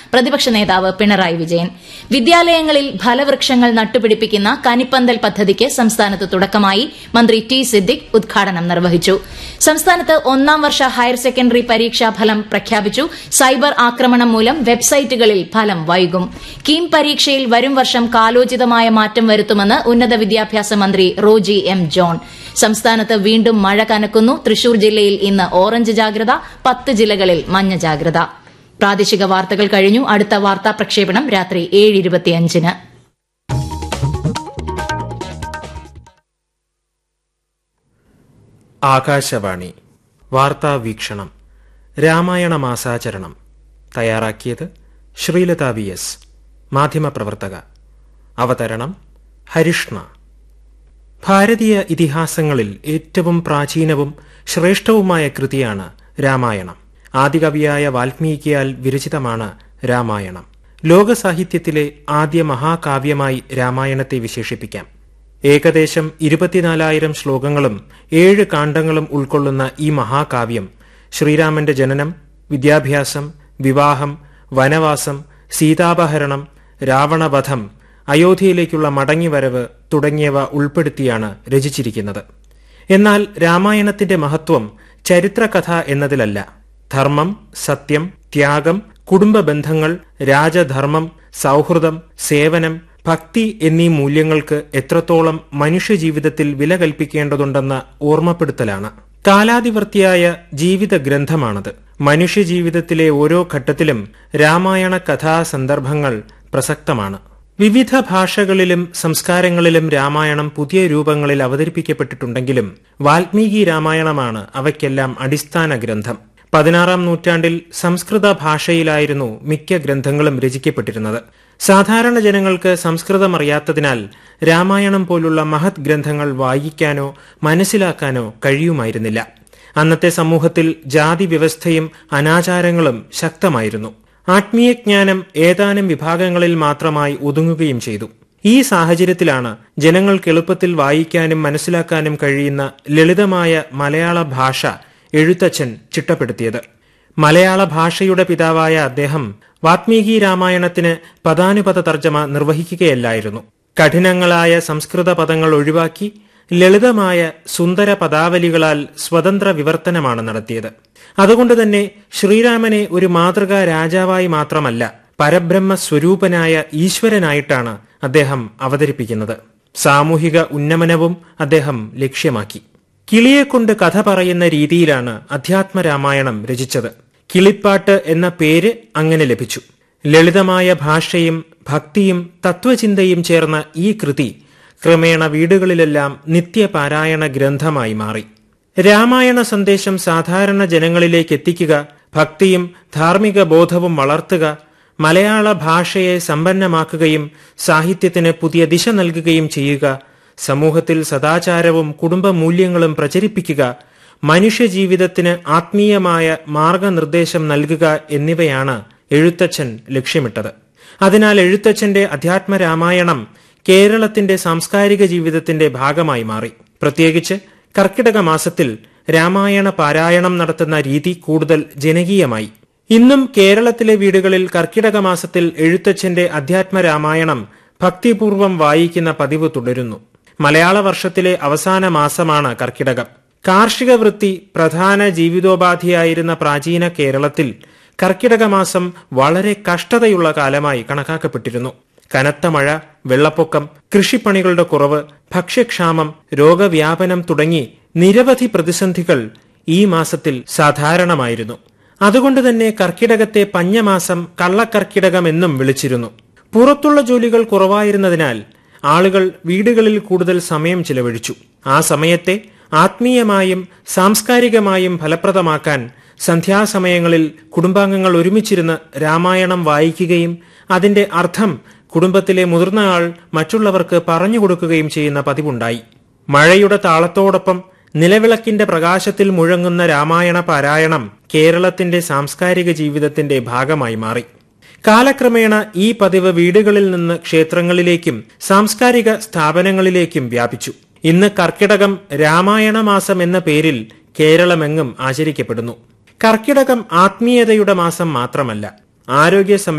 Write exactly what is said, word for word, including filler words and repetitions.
പ്രതിപക്ഷ നേതാവ് പിണറായി വിജയൻ. വിദ്യാലയങ്ങളിൽ ഫലവൃക്ഷങ്ങൾ നട്ടുപിടിപ്പിക്കുന്ന കനിപ്പന്തൽ പദ്ധതിക്ക് സംസ്ഥാനത്ത് തുടക്കമായി. മന്ത്രി ടി സിദ്ദിഖ് ഉദ്ഘാടനം നിർവഹിച്ചു. സംസ്ഥാനത്ത് ഒന്നാം വർഷ ഹയർ സെക്കൻഡറി പരീക്ഷാ ഫലം പ്രഖ്യാപിച്ചു. സൈബർ ആക്രമണം മൂലം വെബ്സൈറ്റുകളിൽ ഫലം വൈകും. കീം പരീക്ഷയിൽ വരും വർഷം കാലോചിതമായ മാറ്റം വരുത്തുമെന്ന് ഉന്നത വിദ്യാഭ്യാസ മന്ത്രി റോജി എം ജോൺ. സംസ്ഥാനത്ത് വീണ്ടും മഴ കനക്കുന്നു. തൃശൂർ ജില്ലയിൽ ഇന്ന് ഓറഞ്ച് ജാഗ്രത, പത്ത് ജില്ലകളിൽ മഞ്ഞ ജാഗ്രത. പ്രാദേശിക വാർത്തകൾ കഴിഞ്ഞു. അടുത്ത വാർത്താ പ്രക്ഷേപണം രാത്രി ഏഴ് ഇരുപത്തിയഞ്ചിന്. ആകാശവാണി വാർത്താ വീക്ഷണം. രാമായണ മാസാചരണം തയ്യാറാക്കിയത് ശ്രീലത വി എസ്, മാധ്യമപ്രവർത്തക. അവതരണം ഹരിഷ്ണ. ഭാരതീയ ഇതിഹാസങ്ങളിൽ ഏറ്റവും പ്രാചീനവും ശ്രേഷ്ഠവുമായ കൃതിയാണ് രാമായണം. ആദികവിയായ വാൽമീകിയാൽ വിരചിതമാണ് രാമായണം. ലോകസാഹിത്യത്തിലെ ആദ്യ മഹാകാവ്യമായി രാമായണത്തെ വിശേഷിപ്പിക്കാം. ഏകദേശം ഇരുപത്തിനാലായിരം ശ്ലോകങ്ങളും ഏഴ് കാണ്ഡങ്ങളും ഉൾക്കൊള്ളുന്ന ഈ മഹാകാവ്യം ശ്രീരാമന്റെ ജനനം, വിദ്യാഭ്യാസം, വിവാഹം, വനവാസം, സീതാപഹരണം, രാവണവധം, അയോധ്യയിലേക്കുള്ള മടങ്ങിവരവ് തുടങ്ങിയവ ഉൾപ്പെടുത്തിയാണ് രചിച്ചിരിക്കുന്നത്. എന്നാൽ രാമായണത്തിന്റെ മഹത്വം ചരിത്രകഥ എന്നതിലല്ല. ധർമ്മം, സത്യം, ത്യാഗം, കുടുംബ ബന്ധങ്ങൾ, രാജധർമ്മം, സൌഹൃദം, സേവനം, ഭക്തി എന്നീ മൂല്യങ്ങൾക്ക് എത്രത്തോളം മനുഷ്യജീവിതത്തിൽ വില കൽപ്പിക്കേണ്ടതുണ്ടെന്ന ഓർമ്മപ്പെടുത്തലാണ്. കാലാതിവർത്തിയായ ജീവിത ഗ്രന്ഥമാണത്. മനുഷ്യജീവിതത്തിലെ ഓരോ ഘട്ടത്തിലും രാമായണ കഥാസന്ദർഭങ്ങൾ പ്രസക്തമാണ്. വിവിധ ഭാഷകളിലും സംസ്കാരങ്ങളിലും രാമായണം പുതിയ രൂപങ്ങളിൽ അവതരിപ്പിക്കപ്പെട്ടിട്ടുണ്ടെങ്കിലും വാൽമീകി രാമായണമാണ് അവയ്ക്കെല്ലാം അടിസ്ഥാന ഗ്രന്ഥം. പതിനാറാം നൂറ്റാണ്ടിൽ സംസ്കൃത ഭാഷയിലായിരുന്നു മിക്ക ഗ്രന്ഥങ്ങളും രചിക്കപ്പെട്ടിരുന്നത്. സാധാരണ ജനങ്ങൾക്ക് സംസ്കൃതം അറിയാത്തതിനാൽ രാമായണം പോലുള്ള മഹത് ഗ്രന്ഥങ്ങൾ വായിക്കാനോ മനസ്സിലാക്കാനോ കഴിയുമായിരുന്നില്ല. അന്നത്തെ സമൂഹത്തിൽ ജാതി വ്യവസ്ഥയും അനാചാരങ്ങളും ശക്തമായിരുന്നു. ആത്മീയജ്ഞാനം ഏതാനും വിഭാഗങ്ങളിൽ മാത്രമായി ഒതുങ്ങുകയും ചെയ്തു. ഈ സാഹചര്യത്തിലാണ് ജനങ്ങൾക്ക് എളുപ്പത്തിൽ വായിക്കാനും മനസ്സിലാക്കാനും കഴിയുന്ന ലളിതമായ മലയാള ഭാഷ എഴുത്തച്ഛൻ ചിട്ടപ്പെടുത്തിയത്. മലയാള ഭാഷയുടെ പിതാവായ അദ്ദേഹം വാത്മീകി രാമായണത്തിന് പദാനുപത തർജ്ജമ നിർവഹിക്കുകയല്ലായിരുന്നു. കഠിനങ്ങളായ സംസ്കൃത പദങ്ങൾ ഒഴിവാക്കി ലളിതമായ സുന്ദര പദാവലികളാൽ സ്വതന്ത്ര വിവർത്തനമാണ് നടത്തിയത്. അതുകൊണ്ട് തന്നെ ശ്രീരാമനെ ഒരു മാതൃകാ രാജാവായി മാത്രമല്ല, പരബ്രഹ്മ സ്വരൂപനായ ഈശ്വരനായിട്ടാണ് അദ്ദേഹം അവതരിപ്പിക്കുന്നത്. സാമൂഹിക ഉന്നമനവും അദ്ദേഹം ലക്ഷ്യമാക്കി. കിളിയെക്കൊണ്ട് കഥ പറയുന്ന രീതിയിലാണ് അധ്യാത്മരാമായണം രചിച്ചത്. കിളിപ്പാട്ട് എന്ന പേര് അങ്ങനെ ലഭിച്ചു. ലളിതമായ ഭാഷയും ഭക്തിയും തത്വചിന്തയും ചേർന്ന ഈ കൃതി ക്രമേണ വീടുകളിലെല്ലാം നിത്യപാരായണ ഗ്രന്ഥമായി മാറി. രാമായണ സന്ദേശം സാധാരണ ജനങ്ങളിലേക്ക് എത്തിക്കുക, ഭക്തിയും ധാർമ്മിക ബോധവും വളർത്തുക, മലയാള ഭാഷയെ സമ്പന്നമാക്കുകയും സാഹിത്യത്തിന് പുതിയ ദിശ നൽകുകയും ചെയ്യുക, സമൂഹത്തിൽ സദാചാരവും കുടുംബമൂല്യങ്ങളും പ്രചരിപ്പിക്കുക, മനുഷ്യജീവിതത്തിന് ആത്മീയമായ മാർഗനിർദ്ദേശം നൽകുക എന്നിവയാണ് എഴുത്തച്ഛൻ ലക്ഷ്യമിട്ടത്. അതിനാൽ എഴുത്തച്ഛന്റെ അധ്യാത്മരാമായണം കേരളത്തിന്റെ സാംസ്കാരിക ജീവിതത്തിന്റെ ഭാഗമായി മാറി. പ്രത്യേകിച്ച് കർക്കിടക മാസത്തിൽ രാമായണ പാരായണം നടത്തുന്ന രീതി കൂടുതൽ ജനകീയമായി. ഇന്നും കേരളത്തിലെ വീടുകളിൽ കർക്കിടക മാസത്തിൽ എഴുത്തച്ഛന്റെ അധ്യാത്മരാമായണം ഭക്തിപൂർവം വായിക്കുന്ന പതിവ് തുടരുന്നു. മലയാള വർഷത്തിലെ അവസാന മാസമാണ് കർക്കിടകം. കാർഷിക വൃത്തി പ്രധാന ജീവിതോപാധിയായിരുന്ന പ്രാചീന കേരളത്തിൽ കർക്കിടക മാസം വളരെ കഷ്ടതയുള്ള കാലമായി കണക്കാക്കപ്പെട്ടിരുന്നു. കനത്ത മഴ, വെള്ളപ്പൊക്കം, കൃഷിപ്പണികളുടെ കുറവ്, ഭക്ഷ്യക്ഷാമം, രോഗവ്യാപനം തുടങ്ങി നിരവധി പ്രതിസന്ധികൾ ഈ മാസത്തിൽ സാധാരണമായിരുന്നു. അതുകൊണ്ട് തന്നെ കർക്കിടകത്തെ പഞ്ഞമാസം, കള്ളക്കർക്കിടകം എന്നും വിളിച്ചിരുന്നു. പുറത്തുള്ള ജോലികൾ കുറവായിരുന്നതിനാൽ ആളുകൾ വീടുകളിൽ കൂടുതൽ സമയം ചിലവഴിച്ചു. ആ സമയത്തെ ആത്മീയമായും സാംസ്കാരികമായും ഫലപ്രദമാക്കാൻ സന്ധ്യാസമയങ്ങളിൽ കുടുംബാംഗങ്ങൾ ഒരുമിച്ചിരുന്ന് രാമായണം വായിക്കുകയും അതിന്റെ അർത്ഥം കുടുംബത്തിലെ മുതിർന്ന ആൾ മറ്റുള്ളവർക്ക് പറഞ്ഞുകൊടുക്കുകയും ചെയ്യുന്ന പതിവുണ്ടായി. മഴയുടെ താളത്തോടൊപ്പം നിലവിളക്കിന്റെ പ്രകാശത്തിൽ മുഴങ്ങുന്ന രാമായണ പാരായണം കേരളത്തിന്റെ സാംസ്കാരിക ജീവിതത്തിന്റെ ഭാഗമായി മാറി. കാലക്രമേണ ഈ പതിവ് വീടുകളിൽ നിന്ന് ക്ഷേത്രങ്ങളിലേക്കും സാംസ്കാരിക സ്ഥാപനങ്ങളിലേക്കും വ്യാപിച്ചു. ഇന്ന് കർക്കിടകം രാമായണ മാസം എന്ന പേരിൽ കേരളമെങ്ങും ആചരിക്കപ്പെടുന്നു. കർക്കിടകം ആത്മീയതയുടെ മാസം മാത്രമല്ല, ആരോഗ്യ